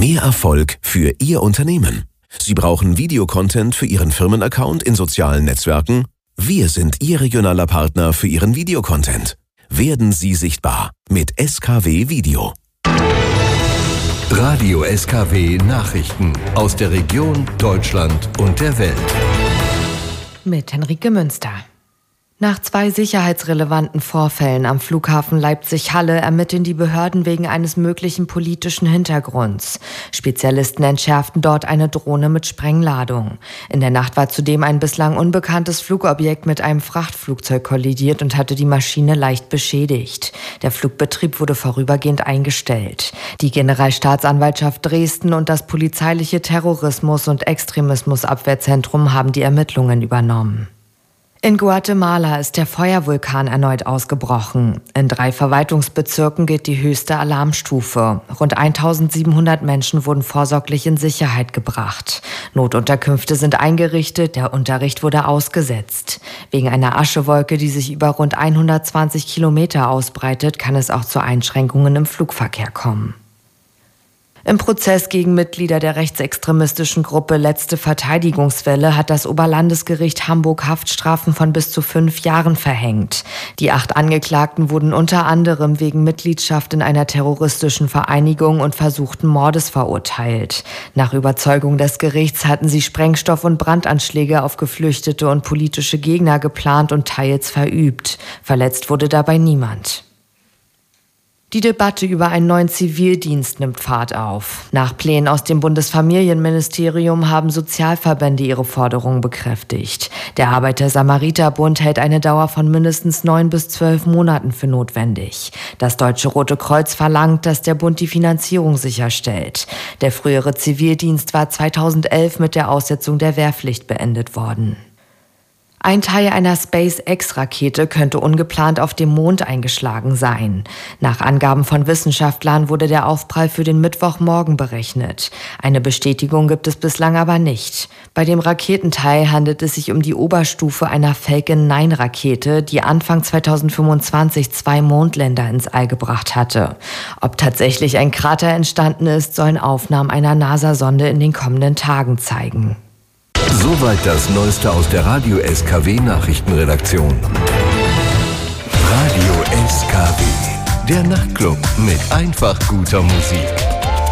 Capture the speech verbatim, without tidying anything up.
Mehr Erfolg für Ihr Unternehmen. Sie brauchen Videocontent für Ihren Firmenaccount in sozialen Netzwerken? Wir sind Ihr regionaler Partner für Ihren Videocontent. Werden Sie sichtbar mit S K W Video. Radio S K W Nachrichten aus der Region, Deutschland und der Welt. Mit Henrike Münster. Nach zwei sicherheitsrelevanten Vorfällen am Flughafen Leipzig-Halle ermitteln die Behörden wegen eines möglichen politischen Hintergrunds. Spezialisten entschärften dort eine Drohne mit Sprengladung. In der Nacht war zudem ein bislang unbekanntes Flugobjekt mit einem Frachtflugzeug kollidiert und hatte die Maschine leicht beschädigt. Der Flugbetrieb wurde vorübergehend eingestellt. Die Generalstaatsanwaltschaft Dresden und das polizeiliche Terrorismus- und Extremismusabwehrzentrum haben die Ermittlungen übernommen. In Guatemala ist der Feuervulkan erneut ausgebrochen. In drei Verwaltungsbezirken gilt die höchste Alarmstufe. Rund eintausendsiebenhundert Menschen wurden vorsorglich in Sicherheit gebracht. Notunterkünfte sind eingerichtet, der Unterricht wurde ausgesetzt. Wegen einer Aschewolke, die sich über rund hundertzwanzig Kilometer ausbreitet, kann es auch zu Einschränkungen im Flugverkehr kommen. Im Prozess gegen Mitglieder der rechtsextremistischen Gruppe Letzte Verteidigungswelle hat das Oberlandesgericht Hamburg Haftstrafen von bis zu fünf Jahren verhängt. Die acht Angeklagten wurden unter anderem wegen Mitgliedschaft in einer terroristischen Vereinigung und versuchten Mordes verurteilt. Nach Überzeugung des Gerichts hatten sie Sprengstoff- und Brandanschläge auf Geflüchtete und politische Gegner geplant und teils verübt. Verletzt wurde dabei niemand. Die Debatte über einen neuen Zivildienst nimmt Fahrt auf. Nach Plänen aus dem Bundesfamilienministerium haben Sozialverbände ihre Forderungen bekräftigt. Der Arbeiter-Samariter-Bund hält eine Dauer von mindestens neun bis zwölf Monaten für notwendig. Das Deutsche Rote Kreuz verlangt, dass der Bund die Finanzierung sicherstellt. Der frühere Zivildienst war zweitausendelf mit der Aussetzung der Wehrpflicht beendet worden. Ein Teil einer SpaceX-Rakete könnte ungeplant auf dem Mond eingeschlagen sein. Nach Angaben von Wissenschaftlern wurde der Aufprall für den Mittwochmorgen berechnet. Eine Bestätigung gibt es bislang aber nicht. Bei dem Raketenteil handelt es sich um die Oberstufe einer Falcon neun Rakete, die Anfang zweitausendfünfundzwanzig zwei Mondländer ins All gebracht hatte. Ob tatsächlich ein Krater entstanden ist, sollen Aufnahmen einer NASA-Sonde in den kommenden Tagen zeigen. Soweit das Neueste aus der Radio S K W Nachrichtenredaktion. Radio S K W, der Nachtclub mit einfach guter Musik.